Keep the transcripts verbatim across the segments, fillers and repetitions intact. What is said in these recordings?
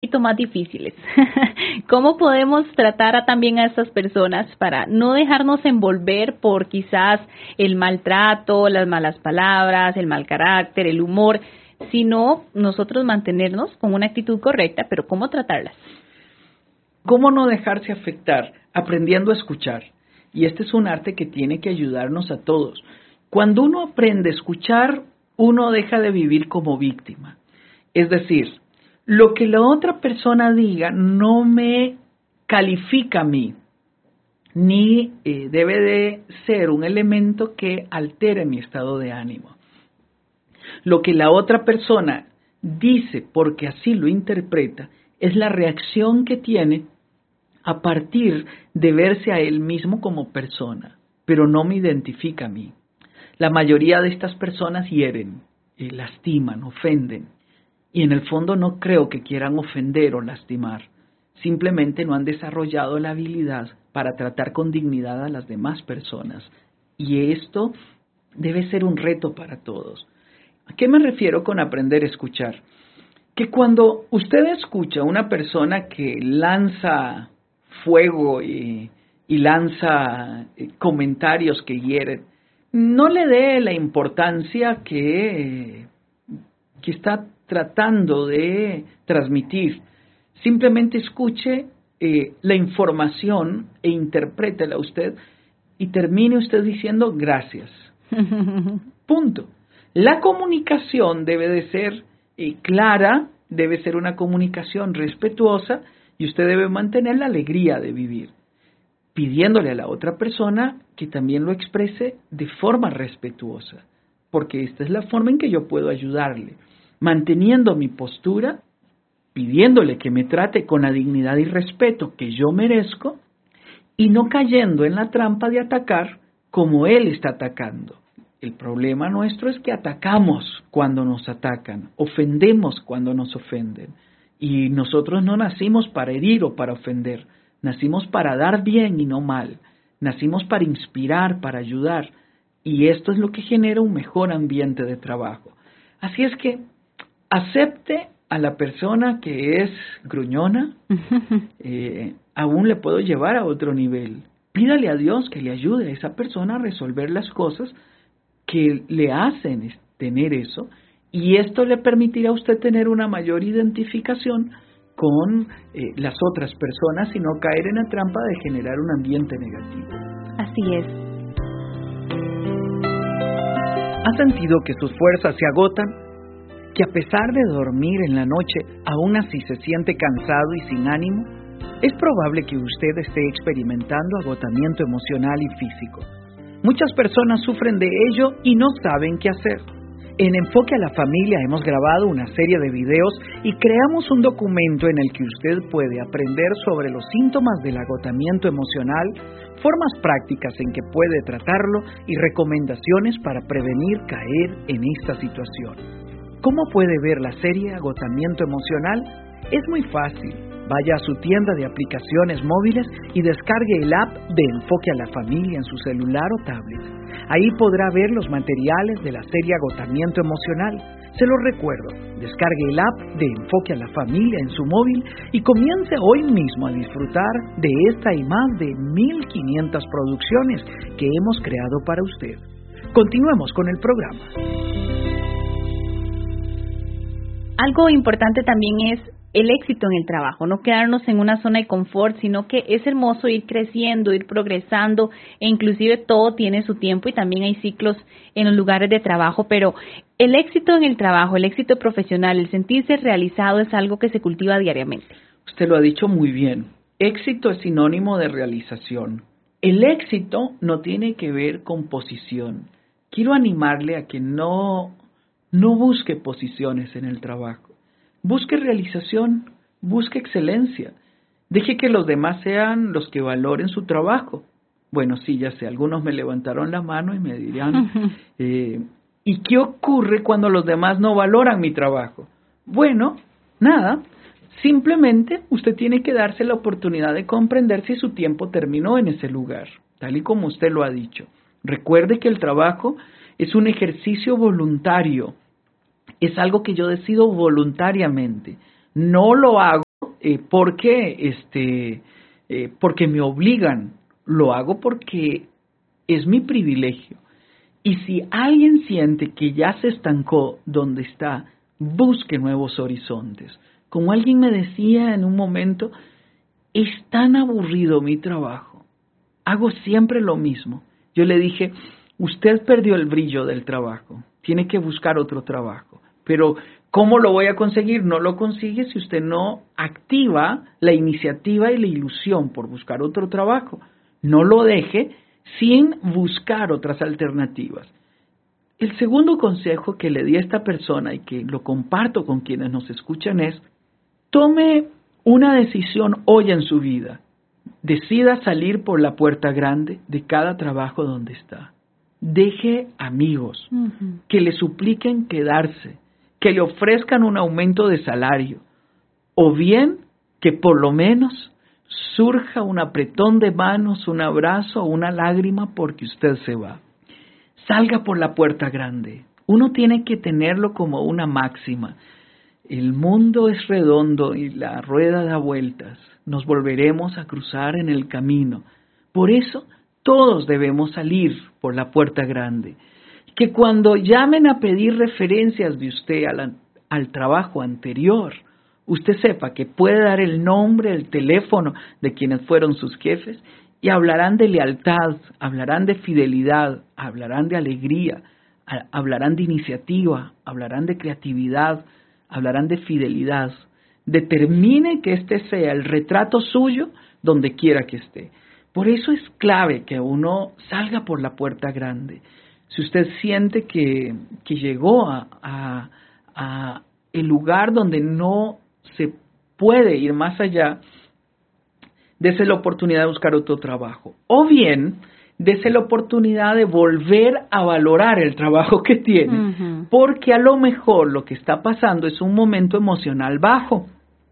más difíciles. ¿Cómo podemos tratar a, también a estas personas para no dejarnos envolver por quizás el maltrato, las malas palabras, el mal carácter, el humor, sino nosotros mantenernos con una actitud correcta, pero cómo tratarlas? ¿Cómo no dejarse afectar? Aprendiendo a escuchar. Y este es un arte que tiene que ayudarnos a todos. Cuando uno aprende a escuchar, uno deja de vivir como víctima. Es decir, lo que la otra persona diga no me califica a mí, ni eh, debe de ser un elemento que altere mi estado de ánimo. Lo que la otra persona dice porque así lo interpreta es la reacción que tiene a partir de verse a él mismo como persona, pero no me identifica a mí. La mayoría de estas personas hieren, eh, lastiman, ofenden. Y en el fondo no creo que quieran ofender o lastimar. Simplemente no han desarrollado la habilidad para tratar con dignidad a las demás personas. Y esto debe ser un reto para todos. ¿A qué me refiero con aprender a escuchar? Que cuando usted escucha a una persona que lanza fuego y, y lanza comentarios que hieren, no le dé la importancia que, que está tratando de transmitir. Simplemente escuche eh, la información e interprétela usted y termine usted diciendo gracias. Punto. La comunicación debe de ser eh, clara, debe ser una comunicación respetuosa y usted debe mantener la alegría de vivir, pidiéndole a la otra persona que también lo exprese de forma respetuosa, porque esta es la forma en que yo puedo ayudarle, manteniendo mi postura, pidiéndole que me trate con la dignidad y respeto que yo merezco y no cayendo en la trampa de atacar como él está atacando. El problema nuestro es que atacamos cuando nos atacan, ofendemos cuando nos ofenden y nosotros no nacimos para herir o para ofender, nacimos para dar bien y no mal, nacimos para inspirar, para ayudar y esto es lo que genera un mejor ambiente de trabajo. Así es que acepte a la persona que es gruñona, eh, aún le puedo llevar a otro nivel. Pídale a Dios que le ayude a esa persona a resolver las cosas que le hacen tener eso, y esto le permitirá a usted tener una mayor identificación con eh, las otras personas y no caer en la trampa de generar un ambiente negativo. Así es. ¿Ha sentido que sus fuerzas se agotan? ¿Que a pesar de dormir en la noche, aún así se siente cansado y sin ánimo? Es probable que usted esté experimentando agotamiento emocional y físico. Muchas personas sufren de ello y no saben qué hacer. En Enfoque a la Familia hemos grabado una serie de videos y creamos un documento en el que usted puede aprender sobre los síntomas del agotamiento emocional, formas prácticas en que puede tratarlo y recomendaciones para prevenir caer en esta situación. ¿Cómo puede ver la serie Agotamiento Emocional? Es muy fácil. Vaya a su tienda de aplicaciones móviles y descargue el app de Enfoque a la Familia en su celular o tablet. Ahí podrá ver los materiales de la serie Agotamiento Emocional. Se lo recuerdo, descargue el app de Enfoque a la Familia en su móvil y comience hoy mismo a disfrutar de esta y más de mil quinientas producciones que hemos creado para usted. Continuemos con el programa. Algo importante también es el éxito en el trabajo, no quedarnos en una zona de confort, sino que es hermoso ir creciendo, ir progresando, e inclusive todo tiene su tiempo y también hay ciclos en los lugares de trabajo, pero el éxito en el trabajo, el éxito profesional, el sentirse realizado es algo que se cultiva diariamente. Usted lo ha dicho muy bien, éxito es sinónimo de realización. El éxito no tiene que ver con posición. Quiero animarle a que no, no busque posiciones en el trabajo. Busque realización, busque excelencia. Deje que los demás sean los que valoren su trabajo. Bueno, sí, ya sé, algunos me levantaron la mano y me dirán, eh, ¿y qué ocurre cuando los demás no valoran mi trabajo? Bueno, nada, simplemente usted tiene que darse la oportunidad de comprender si su tiempo terminó en ese lugar, tal y como usted lo ha dicho. Recuerde que el trabajo es un ejercicio voluntario. Es algo que yo decido voluntariamente. No lo hago eh, porque, este, eh, porque me obligan, lo hago porque es mi privilegio. Y si alguien siente que ya se estancó donde está, busque nuevos horizontes. Como alguien me decía en un momento, es tan aburrido mi trabajo, hago siempre lo mismo. Yo le dije, usted perdió el brillo del trabajo, tiene que buscar otro trabajo. Pero, ¿cómo lo voy a conseguir? No lo consigue si usted no activa la iniciativa y la ilusión por buscar otro trabajo. No lo deje sin buscar otras alternativas. El segundo consejo que le di a esta persona y que lo comparto con quienes nos escuchan es, tome una decisión hoy en su vida. Decida salir por la puerta grande de cada trabajo donde está. Deje amigos uh-huh. que le supliquen quedarse, que le ofrezcan un aumento de salario, o bien que por lo menos surja un apretón de manos, un abrazo o una lágrima porque usted se va. Salga por la puerta grande. Uno tiene que tenerlo como una máxima. El mundo es redondo y la rueda da vueltas. Nos volveremos a cruzar en el camino. Por eso todos debemos salir por la puerta grande. Que cuando llamen a pedir referencias de usted al, al trabajo anterior, usted sepa que puede dar el nombre, el teléfono de quienes fueron sus jefes y hablarán de lealtad, hablarán de fidelidad, hablarán de alegría, hablarán de iniciativa, hablarán de creatividad, hablarán de fidelidad. Determine que este sea el retrato suyo donde quiera que esté. Por eso es clave que uno salga por la puerta grande. Si usted siente que, que llegó a, a, a el lugar donde no se puede ir más allá, dése la oportunidad de buscar otro trabajo. O bien, dése la oportunidad de volver a valorar el trabajo que tiene, uh-huh. porque a lo mejor lo que está pasando es un momento emocional bajo.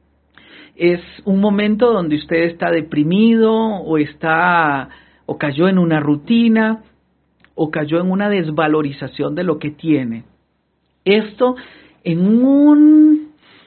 Es un momento donde usted está deprimido o está o cayó en una rutina o cayó en una desvalorización de lo que tiene. Esto en un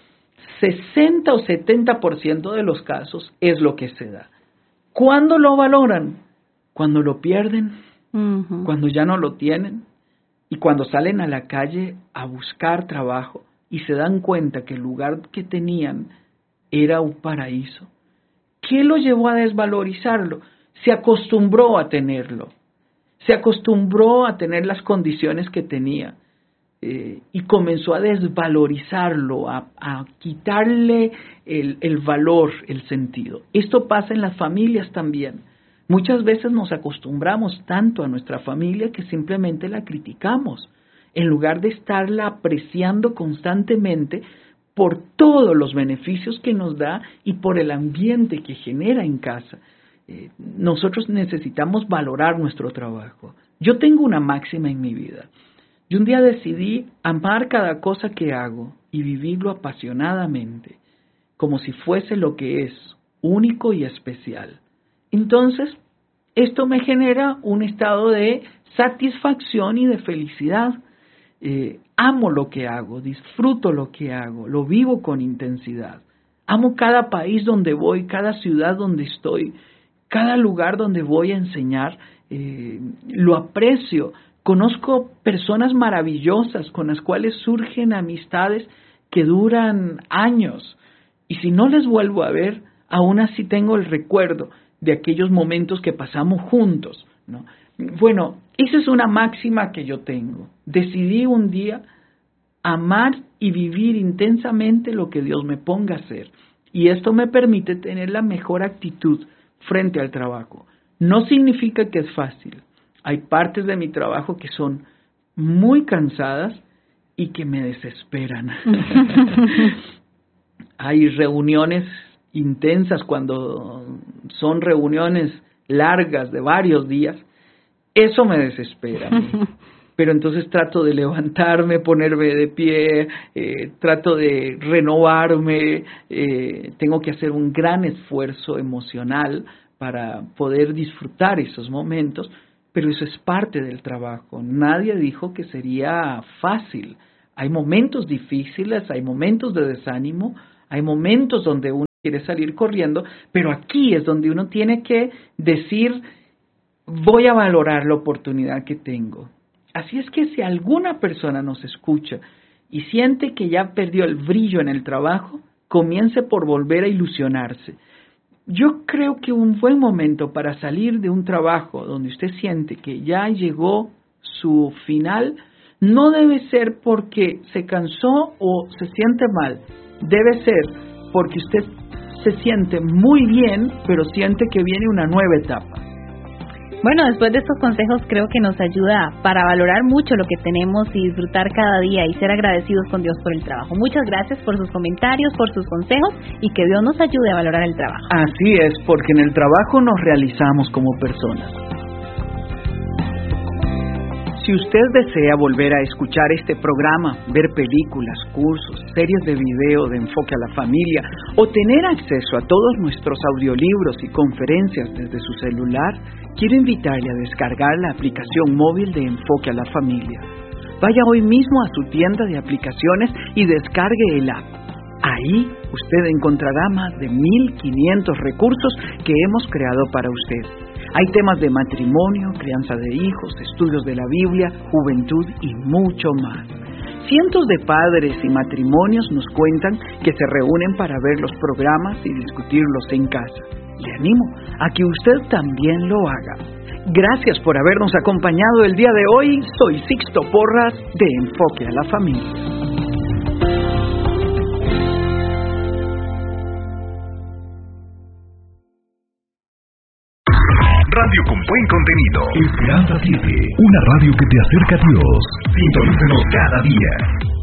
sesenta o setenta por ciento de los casos es lo que se da. ¿Cuándo lo valoran? Cuando lo pierden, uh-huh. cuando ya no lo tienen y cuando salen a la calle a buscar trabajo y se dan cuenta que el lugar que tenían era un paraíso. ¿Qué lo llevó a desvalorizarlo? Se acostumbró a tenerlo, se acostumbró a tener las condiciones que tenía. Eh, y comenzó a desvalorizarlo, a, a quitarle el, el valor, el sentido. Esto pasa en las familias también. Muchas veces nos acostumbramos tanto a nuestra familia que simplemente la criticamos, en lugar de estarla apreciando constantemente por todos los beneficios que nos da y por el ambiente que genera en casa. Eh, nosotros necesitamos valorar nuestro trabajo. Yo tengo una máxima en mi vida. Y un día decidí amar cada cosa que hago y vivirlo apasionadamente, como si fuese lo que es, único y especial. Entonces, esto me genera un estado de satisfacción y de felicidad. Eh, amo lo que hago, disfruto lo que hago, lo vivo con intensidad. Amo cada país donde voy, cada ciudad donde estoy, cada lugar donde voy a enseñar, eh, lo aprecio. Conozco personas maravillosas con las cuales surgen amistades que duran años. Y si no les vuelvo a ver, aún así tengo el recuerdo de aquellos momentos que pasamos juntos, ¿no? Bueno, esa es una máxima que yo tengo. Decidí un día amar y vivir intensamente lo que Dios me ponga a hacer. Y esto me permite tener la mejor actitud frente al trabajo. No significa que es fácil. Hay partes de mi trabajo que son muy cansadas y que me desesperan. Hay reuniones intensas cuando son reuniones largas de varios días. Eso me desespera. Pero entonces trato de levantarme, ponerme de pie, eh, trato de renovarme. Eh, tengo que hacer un gran esfuerzo emocional para poder disfrutar esos momentos. Pero eso es parte del trabajo. Nadie dijo que sería fácil. Hay momentos difíciles, hay momentos de desánimo, hay momentos donde uno quiere salir corriendo, pero aquí es donde uno tiene que decir, voy a valorar la oportunidad que tengo. Así es que si alguna persona nos escucha y siente que ya perdió el brillo en el trabajo, comience por volver a ilusionarse. Yo creo que un buen momento para salir de un trabajo donde usted siente que ya llegó su final no debe ser porque se cansó o se siente mal. Debe ser porque usted se siente muy bien, pero siente que viene una nueva etapa. Bueno, después de estos consejos creo que nos ayuda para valorar mucho lo que tenemos y disfrutar cada día y ser agradecidos con Dios por el trabajo. Muchas gracias por sus comentarios, por sus consejos y que Dios nos ayude a valorar el trabajo. Así es, porque en el trabajo nos realizamos como personas. Si usted desea volver a escuchar este programa, ver películas, cursos, series de video de Enfoque a la Familia o tener acceso a todos nuestros audiolibros y conferencias desde su celular, quiero invitarle a descargar la aplicación móvil de Enfoque a la Familia. Vaya hoy mismo a su tienda de aplicaciones y descargue el app. Ahí usted encontrará más de mil quinientos recursos que hemos creado para usted. Hay temas de matrimonio, crianza de hijos, estudios de la Biblia, juventud y mucho más. Cientos de padres y matrimonios nos cuentan que se reúnen para ver los programas y discutirlos en casa. Le animo a que usted también lo haga. Gracias por habernos acompañado el día de hoy. Soy Sixto Porras de Enfoque a la Familia. Radio con buen contenido. Esperanza siete, una radio que te acerca a Dios. Sintonícenos cada día.